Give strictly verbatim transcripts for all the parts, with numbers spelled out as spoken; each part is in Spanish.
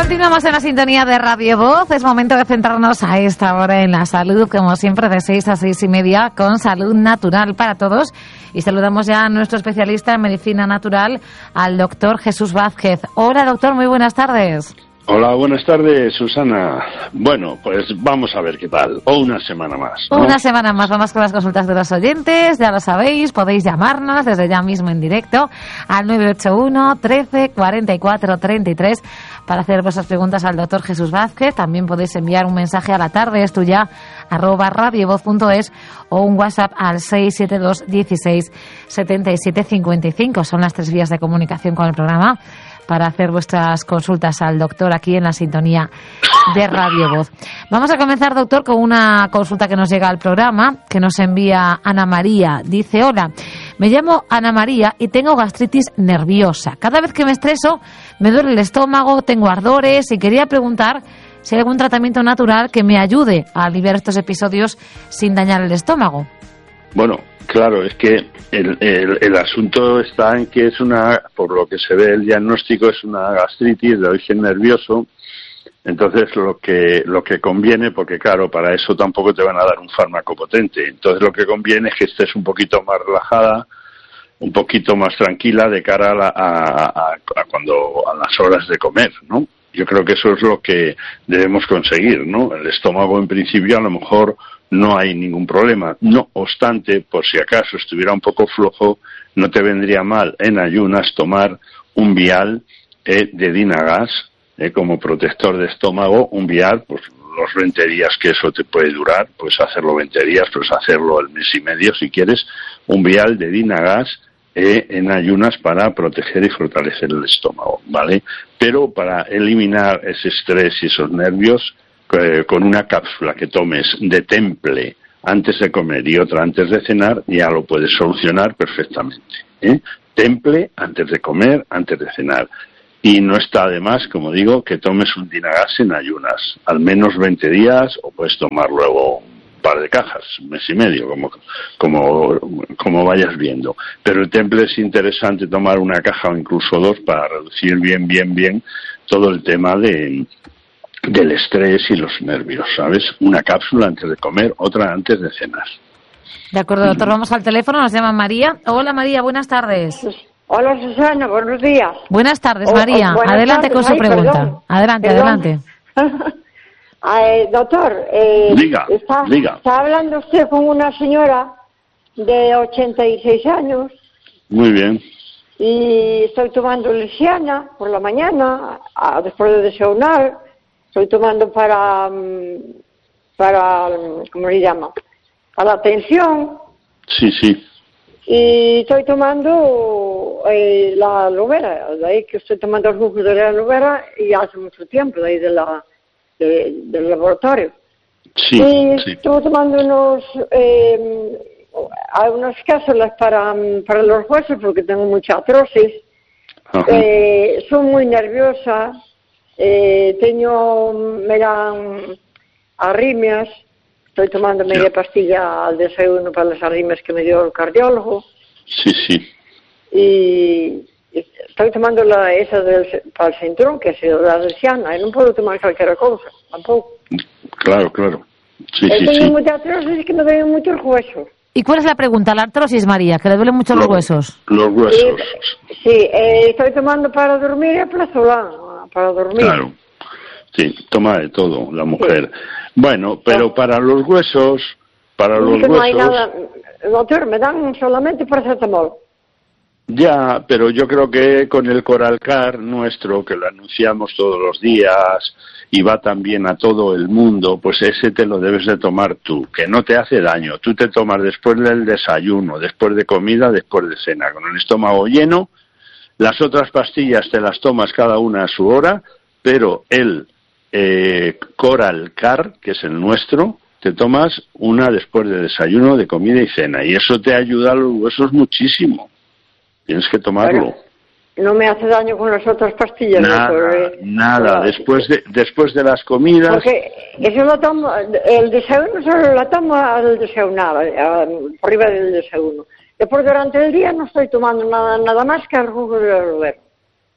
Continuamos en la sintonía de Radio Voz. Es momento de centrarnos a esta hora en la salud, como siempre, de seis a seis y media, con Salud Natural para Todos. Y saludamos ya a nuestro especialista en medicina natural, al doctor Jesús Vázquez. Hola, doctor, muy buenas tardes. Hola, buenas tardes, Susana. Bueno, pues vamos a ver qué tal. O una semana más, ¿no? Una semana más. Vamos con las consultas de los oyentes. Ya lo sabéis, podéis llamarnos desde ya mismo en directo al nueve ocho uno, trece, cuarenta y cuatro, treinta y tres para hacer vuestras preguntas al doctor Jesús Vázquez. También podéis enviar un mensaje a la tarde, esto ya, arroba radiovoz punto es, o un WhatsApp al seis siete dos, dieciséis, setenta y siete, cincuenta y cinco. Son las tres vías de comunicación con el programa para hacer vuestras consultas al doctor aquí en la sintonía de Radio Voz. Vamos a comenzar, doctor, con una consulta que nos llega al programa, que nos envía Ana María. Dice: hola, me llamo Ana María y tengo gastritis nerviosa. Cada vez que me estreso me duele el estómago, tengo ardores y quería preguntar si hay algún tratamiento natural que me ayude a aliviar estos episodios sin dañar el estómago. Bueno, claro, es que el, el, el asunto está en que es una, por lo que se ve el diagnóstico, es una gastritis de origen nervioso. Entonces lo que lo que conviene, porque claro, para eso tampoco te van a dar un fármaco potente. Entonces lo que conviene es que estés un poquito más relajada, un poquito más tranquila de cara a, la, a, a, a cuando a las horas de comer, ¿no? Yo creo que eso es lo que debemos conseguir, ¿no? El estómago, en principio, a lo mejor no hay ningún problema. No obstante, por si acaso estuviera un poco flojo, no te vendría mal en ayunas tomar un vial eh, de Dynagas eh, como protector de estómago. Un vial, pues los veinte días que eso te puede durar, pues hacerlo veinte días, pues hacerlo el mes y medio si quieres. Un vial de Dynagas Eh, en ayunas para proteger y fortalecer el estómago, ¿vale? Pero para eliminar ese estrés y esos nervios, eh, con una cápsula que tomes de Temple antes de comer y otra antes de cenar, ya lo puedes solucionar perfectamente, ¿eh? Temple antes de comer, antes de cenar. Y no está de más, como digo, que tomes un Dynagas en ayunas, al menos veinte días, o puedes tomar luego par de cajas, un mes y medio, como, como, como vayas viendo. Pero el Temple es interesante tomar una caja o incluso dos para reducir bien, bien, bien todo el tema de, del estrés y los nervios, ¿sabes? Una cápsula antes de comer, otra antes de cenar. De acuerdo, doctor, vamos al teléfono, nos llama María. Hola, María, buenas tardes. Hola, Susana, buenos días. Buenas tardes, María. Oh, oh, buenas adelante tardes. con su Ay, pregunta. Perdón. Adelante, Perdón. adelante. Ay, doctor, eh, Diga, está, diga. está hablando usted con una señora de ochenta y seis años Muy bien. y estoy tomando lesiana por la mañana, a, después de desayunar. Estoy tomando para, mm, para, ¿cómo se llama? Para la tensión. Sí, sí. Y estoy tomando eh, la aloe vera, de ahí que estoy tomando el jugo de la aloe vera y hace mucho tiempo, de ahí de la, de, del laboratorio. Sí, y sí. estuve tomando unos, eh, unas cápsulas para, para los huesos porque tengo mucha artrosis. Eh, soy muy nerviosa, eh, tengo, me dan arritmias. Estoy tomando media pastilla al desayuno para las arritmias que me dio el cardiólogo. Sí, sí. Y estoy tomando la esa del, para el cinturón, que ha sido la lesiana. Y no puedo tomar cualquier cosa, tampoco. Claro, claro. Sí, eh, sí, tengo sí. mucha artrosis que me duele mucho el hueso. ¿Y cuál es la pregunta? La artrosis, María, que le duelen mucho los huesos. Los huesos. Y, sí, eh, estoy tomando para dormir y plazolán, para dormir. Claro. Sí, toma de todo la mujer. Sí. Bueno, pero para los huesos, para los no huesos... hay nada, doctor, me dan solamente paracetamol. Ya, pero yo creo que con el Coralcar nuestro, que lo anunciamos todos los días y va también a todo el mundo, pues ese te lo debes de tomar tú, que no te hace daño. Tú te tomas después del desayuno, después de comida, después de cena, con el estómago lleno. Las otras pastillas te las tomas cada una a su hora, pero el eh, Coralcar, que es el nuestro, te tomas una después de desayuno, de comida y cena, y eso te ayuda a los huesos muchísimo. Tienes que tomarlo. Bueno, no me hace daño con las otras pastillas. Nada, doctor. nada. Después de después de las comidas... Porque eso lo tomo, el desayuno solo la tomo al desayunar, por arriba del desayuno. Después durante el día no estoy tomando nada nada más que el jugo de aloe vera.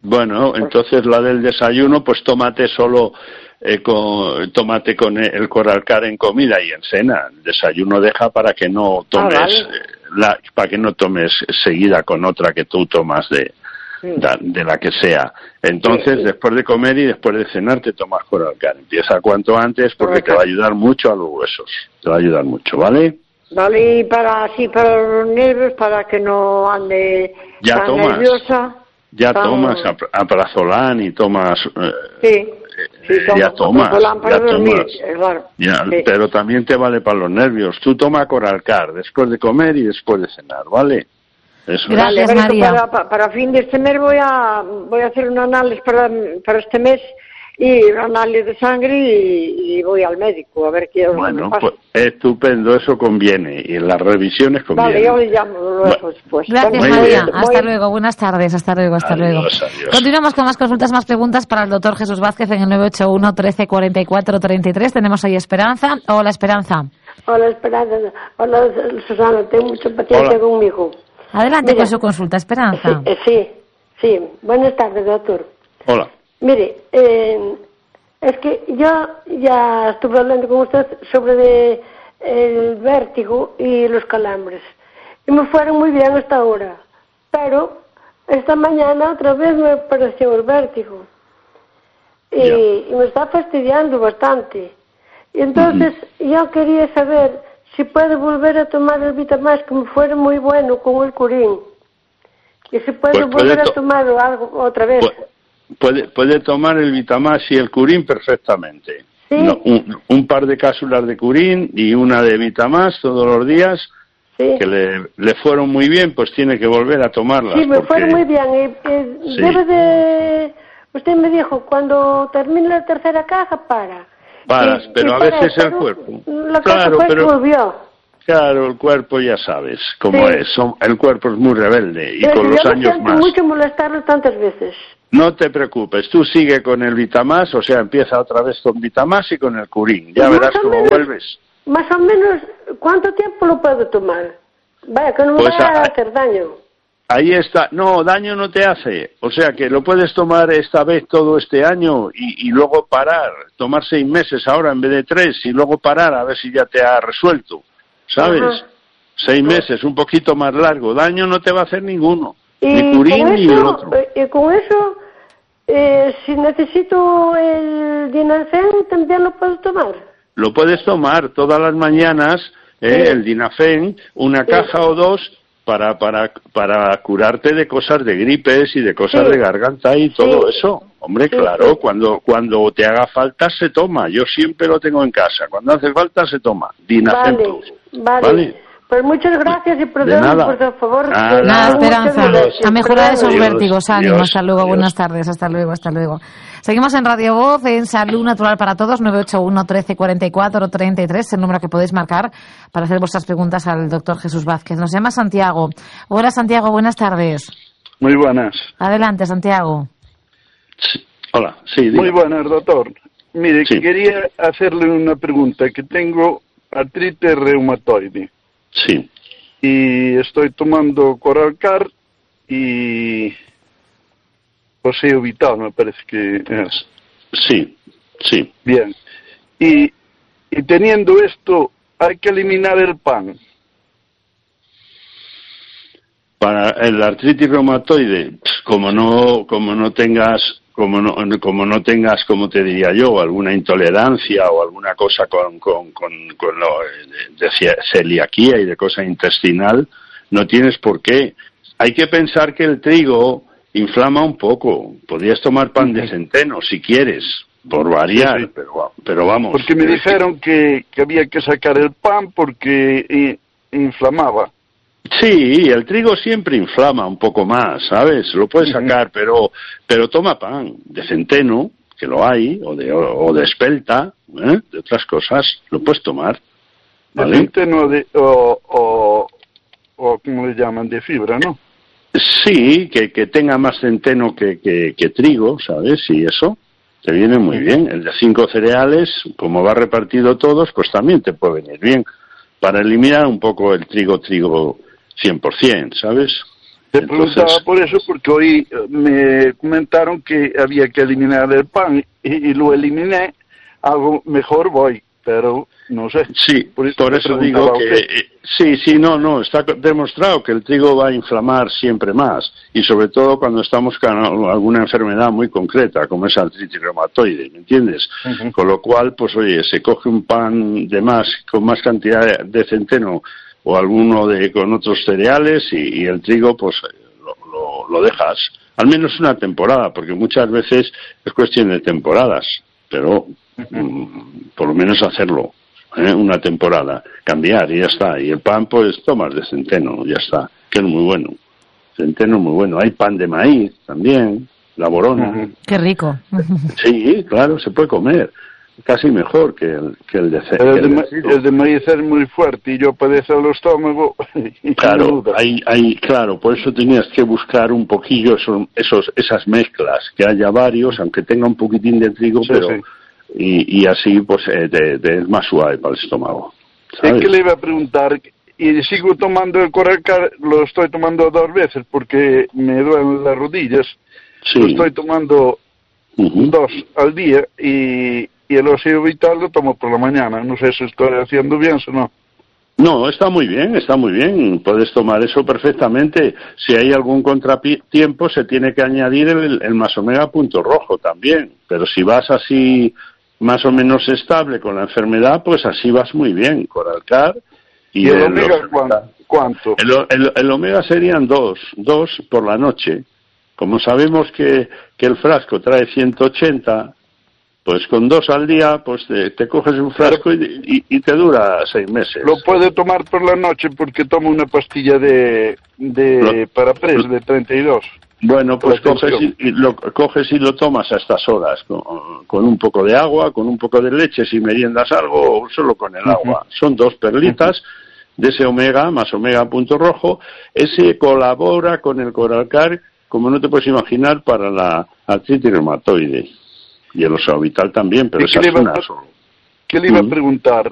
Bueno, entonces la del desayuno, pues tómate solo, eh, con, tómate con el Coralcar en comida y en cena. El desayuno deja para que no tomes, ah, vale. la, para que no tomes seguida con otra que tú tomas de, sí. de, de la que sea. Entonces, sí, sí. después de comer y después de cenar te tomas Coralcar. Empieza cuanto antes porque Coralcar. Te va a ayudar mucho a los huesos. Te va a ayudar mucho, ¿vale? Vale, y para así para los nervios, para que no ande ya tan tomas, nerviosa. Ya tan... tomas Alprazolam y tomas... Eh, sí, sí tomo, ya tomas, para ya dormir, tomas. Claro, ya, sí. Pero también te vale para los nervios. Tú toma Coralcar después de comer y después de cenar, ¿vale? Eso Gracias, es. María. Para, para fin de este mes voy a voy a hacer un análisis para, para este mes y un análisis de sangre y, y voy al médico a ver qué bueno, pues estupendo, eso conviene y en las revisiones conviene. Vale, yo le llamo luego después. Gracias, bueno, María. Bien. Hasta muy... luego. Buenas tardes. Hasta luego. Hasta adiós, luego. Adiós. Continuamos con más consultas, más preguntas para el doctor Jesús Vázquez en el nueve ocho uno, trece, cuarenta y cuatro, treinta y tres. Tenemos ahí Esperanza. Hola, Esperanza. Hola, Esperanza. Hola, Susana. Tengo mucha paciencia Hola. conmigo. Adelante Mira, con su consulta, Esperanza. Sí, sí, sí. Buenas tardes, doctor. Hola. Mire, eh, es que yo ya estuve hablando con usted sobre de, el vértigo y los calambres. Y me fueron muy bien hasta ahora. Pero esta mañana otra vez me apareció el vértigo. Y, y me está fastidiando bastante. Y entonces uh-huh. yo quería saber si puede volver a tomar el Vitamax, que me fuera muy bueno con el curín. Y si puede pues volver puede to- a tomar algo otra vez. Pu- puede, puede tomar el Vitamax y el curín perfectamente. ¿Sí? No, un, un par de cápsulas de curín y una de Vitamax todos los días, ¿sí? que le, le fueron muy bien, pues tiene que volver a tomarlas. Sí, me porque... fueron muy bien. Y, y sí. debe de... Usted me dijo, cuando termine la tercera caja, para. Paras, y, pero y a para, veces pero el cuerpo. La claro, cosa fue pero, que volvió. Claro, el cuerpo ya sabes cómo sí. es. Son, el cuerpo es muy rebelde y pero con los yo años me más. mucho molestarlo tantas veces. No te preocupes, tú sigue con el Vitamax, o sea, empieza otra vez con Vitamax y con el curín. Ya verás cómo menos, vuelves. Más o menos, ¿cuánto tiempo lo puedo tomar? Vaya, que no me pues vaya a, a hacer daño. Ahí está. No, daño no te hace. O sea, que lo puedes tomar esta vez todo este año y, y luego parar. Tomar seis meses ahora en vez de tres y luego parar a ver si ya te ha resuelto. ¿Sabes? Ajá. Seis meses, un poquito más largo. Daño no te va a hacer ninguno. Y ni curín con ni eso, el otro. Y con eso, eh, si necesito el Dinafen, también lo puedo tomar. Lo puedes tomar todas las mañanas, eh, sí. el Dinafen, una sí. caja o dos, para para para curarte de cosas de gripes y de cosas sí. de garganta y todo sí. eso. Hombre, sí, claro, sí. cuando cuando te haga falta se toma. Yo siempre lo tengo en casa. Cuando hace falta se toma. Dinafen vale, Plus. Vale. ¿Vale? Pues muchas gracias y perdón, por favor. Nada, nada Esperanza. A mejorar esos Dios, vértigos. Ánimo. Dios, hasta luego. Dios. Buenas tardes. Hasta luego. Hasta luego. Seguimos en Radio Voz, en Salud Natural para Todos, nueve ocho uno, trece, cuarenta y cuatro, treinta y tres, el número que podéis marcar para hacer vuestras preguntas al doctor Jesús Vázquez. Nos llama Santiago. Hola, Santiago. Buenas tardes. Muy buenas. Adelante, Santiago. Sí. Hola. Sí, diga. Muy buenas, doctor. Mire, sí. quería hacerle una pregunta, que tengo artritis reumatoide. Sí. Y estoy tomando Coralcar y Poseo Vital, me parece que es. Sí, sí. Bien. Y, y teniendo esto, hay que eliminar el pan. Para el artritis reumatoide, como no, como no tengas, como no, como no tengas, como te diría yo, alguna intolerancia o alguna cosa con, con, con, con lo de, de celiaquía y de cosa intestinal, no tienes por qué. Hay que pensar que el trigo inflama un poco. Podrías tomar pan de centeno si quieres, por variar, sí, sí. Pero, pero vamos. Porque me dijeron que, que había que sacar el pan porque inflamaba. Sí, el trigo siempre inflama un poco más, ¿sabes? Lo puedes sacar, pero pero toma pan de centeno, que lo hay, o de o, o de espelta, ¿eh? De otras cosas, lo puedes tomar. ¿Vale? De centeno de, o, o, o, ¿cómo le llaman? De fibra, ¿no? Sí, que, que tenga más centeno que, que, que trigo, ¿sabes? Y eso te viene muy bien. El de cinco cereales, como va repartido todos, pues también te puede venir bien. Para eliminar un poco el trigo, trigo... cien por ciento, ¿sabes? Te preguntaba Entonces, por eso, porque hoy me comentaron que había que eliminar el pan y, y lo eliminé. Algo mejor voy, pero no sé. Sí, por eso, por eso digo que eh, sí, sí, no, no, está demostrado que el trigo va a inflamar siempre más, y sobre todo cuando estamos con alguna enfermedad muy concreta, como es artritis reumatoide, ¿me entiendes? Uh-huh. Con lo cual, pues oye, se coge un pan de más, con más cantidad de centeno, o alguno de con otros cereales, y, y el trigo, pues lo, lo, lo dejas, al menos una temporada, porque muchas veces es cuestión de temporadas, pero uh-huh. por lo menos hacerlo. ¿Eh? Una temporada, cambiar y ya está. Y el pan, pues tomas de centeno, ya está, que es muy bueno. Centeno muy bueno. Hay pan de maíz también, la borona. Uh-huh. Qué rico. Sí, claro, se puede comer. Casi mejor que el, que el de centeno. El, de el de maíz es muy fuerte y yo padezo el estómago. Claro, hay, hay, claro, por eso tenías que buscar un poquillo esos, esos, esas mezclas, que haya varios, aunque tenga un poquitín de trigo, sí, pero... Sí. Y, y así pues eh, de, de, es más suave para el estómago, ¿sabes? Es que le iba a preguntar, y sigo tomando el Coralcar, lo estoy tomando dos veces porque me duelen las rodillas, sí. Lo estoy tomando uh-huh. dos al día, y, y el óseo vital lo tomo por la mañana. No sé si estoy haciendo bien o no. No, está muy bien, está muy bien, puedes tomar eso perfectamente. Si hay algún contratiempo se tiene que añadir el, el más omega punto rojo también, pero si vas así más o menos estable con la enfermedad, pues así vas muy bien, Coralcar. ¿Y, ¿Y el, el omega cuánto? El, el, el omega serían dos, dos por la noche. Como sabemos que, que el frasco trae ciento ochenta, pues con dos al día, pues te, te coges un frasco y, y, y te dura seis meses. Lo puede tomar por la noche porque tomo una pastilla de, de para pres de treinta y dos. Bueno, pues coges y, y lo, coges y lo tomas a estas horas, con, con un poco de agua, con un poco de leche, si meriendas algo, o solo con el uh-huh. agua. Son dos perlitas uh-huh. de ese omega, más omega punto rojo. Ese colabora con el Coralcar, como no te puedes imaginar, para la artritis reumatoide. Y el oseovital también, pero esa es una solo. ¿Qué le iba uh-huh. a preguntar?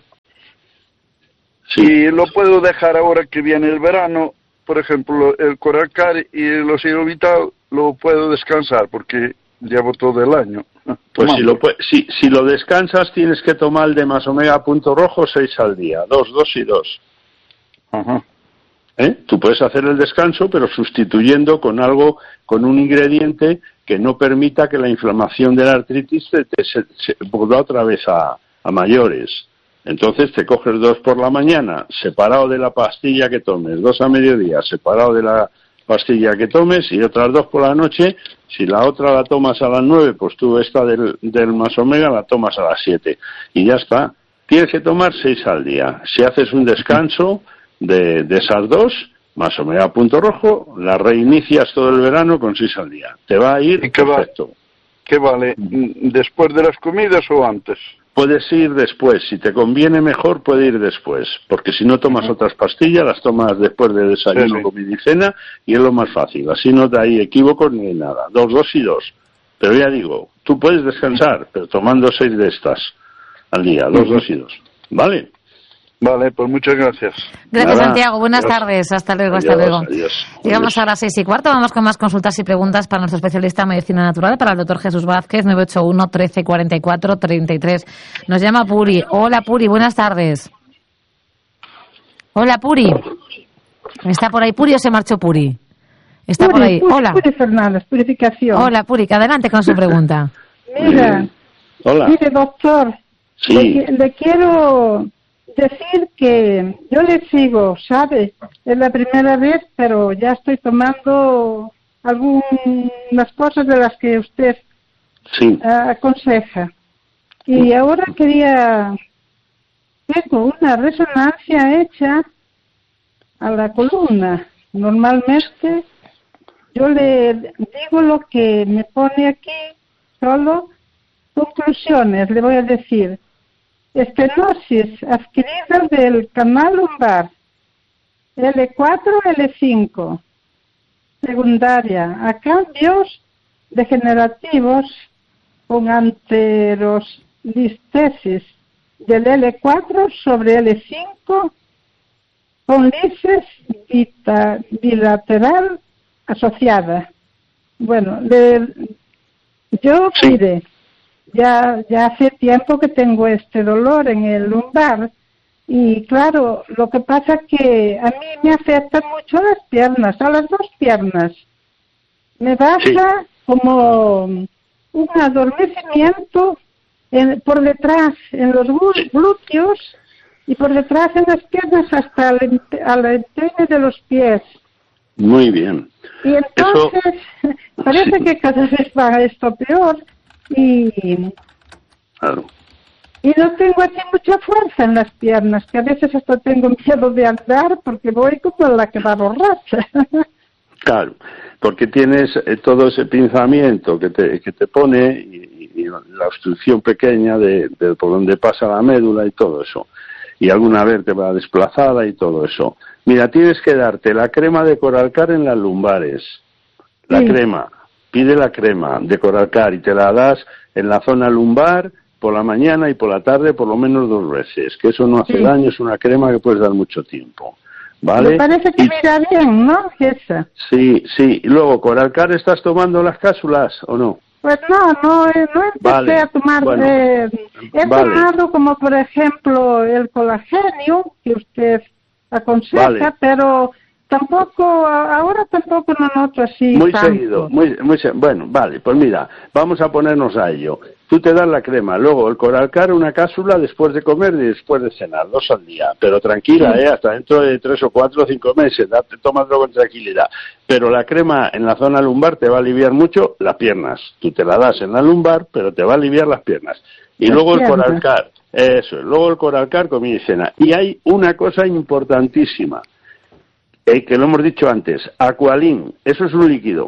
Sí. ¿Y lo puedo dejar ahora que viene el verano? Por ejemplo, el Coralcar y el oseovital lo puedo descansar porque llevo todo el año. Pues si lo, si, si lo descansas tienes que tomar el de más omega punto rojo seis al día, dos, dos y dos. Ajá. ¿Eh? Tú puedes hacer el descanso, pero sustituyendo con algo, con un ingrediente que no permita que la inflamación de la artritis se, se, se vuelva otra vez a, a mayores. Entonces te coges dos por la mañana, separado de la pastilla que tomes, dos a mediodía, separado de la pastilla que tomes, y otras dos por la noche. Si la otra la tomas a las nueve, pues tú esta del, del más omega la tomas a las siete. Y ya está. Tienes que tomar seis al día. Si haces un descanso de, de esas dos, más omega punto rojo, la reinicias todo el verano con seis al día. Te va a ir perfecto. ¿Qué vale? ¿Después de las comidas o antes? Puedes ir después, si te conviene mejor puede ir después, porque si no tomas uh-huh. otras pastillas, las tomas después de desayuno, sí, sí. comida y cena, y es lo más fácil, así no te hay equívocos ni nada, dos, dos y dos. Pero ya digo, tú puedes descansar, pero tomando seis de estas al día, dos, uh-huh. dos y dos, ¿vale? Vale, pues muchas gracias. Gracias, Nada. Santiago. Buenas adiós. tardes. Hasta luego, adiós, hasta luego. Adiós. Llegamos ahora a las seis y cuarto. Vamos con más consultas y preguntas para nuestro especialista en medicina natural, para el doctor Jesús Vázquez, nueve ocho uno, trece, cuarenta y cuatro, treinta y tres. Nos llama Puri. Hola, Puri. Buenas tardes. Hola, Puri. ¿Está por ahí Puri o se marchó Puri? Está Puri, por ahí. Puri, Hola. Puri Fernández, purificación. Hola, Puri. Que adelante con su pregunta. Mira. Hola. Mire, doctor. Sí. Le, le quiero decir que yo le sigo, ¿sabe? Es la primera vez, pero ya estoy tomando algunas cosas de las que usted sí. uh, aconseja. Y ahora quería... Tengo una resonancia hecha a la columna. Normalmente yo le digo lo que me pone aquí, solo conclusiones, le voy a decir. Estenosis adquirida del canal lumbar, L cuatro, L cinco, secundaria, a cambios degenerativos con anterolistesis del L cuatro sobre L cinco, con lisis bilateral asociada. Bueno, de, yo, sí. mire, ya, ya hace tiempo que tengo este dolor en el lumbar y claro, lo que pasa es que a mí me afectan mucho las piernas, a las dos piernas. Me baja sí. como un adormecimiento en, por detrás, en los glúteos y por detrás en las piernas hasta el, al empeine de los pies. Muy bien. Y entonces Eso, parece sí. que cada vez va esto peor y, claro. y no tengo así mucha fuerza en las piernas, que a veces hasta tengo miedo de andar porque voy como la que va borracha. Claro, porque tienes eh, todo ese pinzamiento que te, que te pone y, y la obstrucción pequeña de, de por donde pasa la médula y todo eso. Y alguna vértebra desplazada y todo eso. Mira, tienes que darte la crema de Coralcar en las lumbares. La sí. crema. Pide la crema de Coralcar y te la das en la zona lumbar por la mañana y por la tarde por lo menos dos veces. Que eso no hace sí. daño, es una crema que puedes dar mucho tiempo. ¿Vale? Me parece que y... me irá bien, ¿no? Esa. Sí, sí. Y luego, ¿Coralcar estás tomando las cápsulas o no? Pues no, no, no empecé vale. a tomar. Bueno, eh, he vale. tomado como, por ejemplo, el colágeno que usted aconseja, vale. pero tampoco, ahora tampoco lo noto así. Muy tanto. seguido, muy, muy bueno, vale, pues mira, vamos a ponernos a ello. Tú te das la crema, luego el Coralcar, una cápsula después de comer y después de cenar, dos al día. Pero tranquila, sí. eh, hasta dentro de tres o cuatro o cinco meses, date, tómatelo con tranquilidad. Pero la crema en la zona lumbar te va a aliviar mucho las piernas. Tú te la das en la lumbar, pero te va a aliviar las piernas. Y las luego piernas. El Coralcar, eso, luego el Coralcar, comida y cena. Y hay una cosa importantísima, eh, que lo hemos dicho antes, Aqualin, eso es un líquido.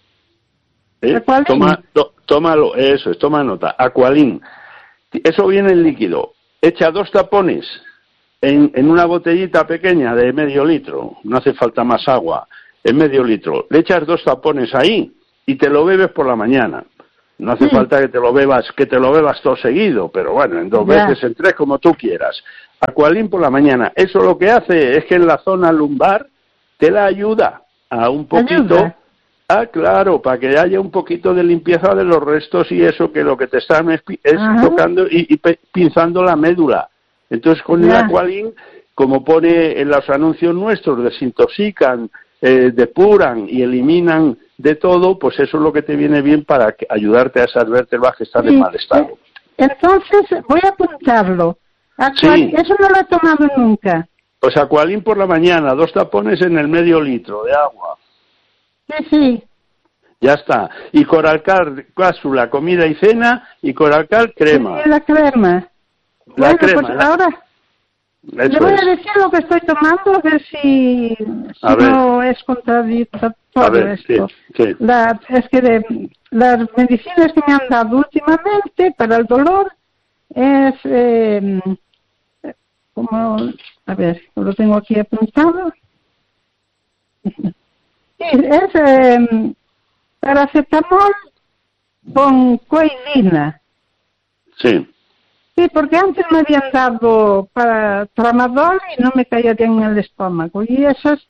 ¿Eh? Toma, to, tómalo, eso es, toma nota, Aqualin. Eso viene en líquido. Echa dos tapones en, en una botellita pequeña de medio litro, no hace falta más agua, en medio litro. Le echas dos tapones ahí y te lo bebes por la mañana. No hace sí. falta que te lo bebas, que te lo bebas todo seguido, pero bueno, en dos ya. veces, en tres, como tú quieras. Aqualin por la mañana. Eso lo que hace es que en la zona lumbar te la ayuda a un poquito. ¿Ayuda? Ah, claro, para que haya un poquito de limpieza de los restos y eso, que lo que te están es, es tocando y, y pinzando la médula. Entonces, con yeah. el Aqualin, como pone en los anuncios nuestros, desintoxican, eh, depuran y eliminan de todo, pues eso es lo que te viene bien para que, ayudarte a esas vértebras que están sí. en mal estado. Entonces, voy a apuntarlo. Aqualin, sí. Eso no lo he tomado nunca. Pues Aqualin por la mañana, dos tapones en el medio litro de agua. Sí, sí. Ya está. Y Coralcar, cápsula, comida y cena, y Coralcar, crema. Sí, la crema. La bueno, crema. Pues la... ahora Eso le voy es. a decir lo que estoy tomando, a ver si, si ver. no es contradictorio todo a ver, esto. Sí, sí. La, es que de, las medicinas que me han dado últimamente para el dolor es... Eh, como, a ver, lo tengo aquí apuntado. Sí, es eh, paracetamol con coidina. Sí. Sí, porque antes me habían dado para tramadol y no me caía bien en el estómago. Y esas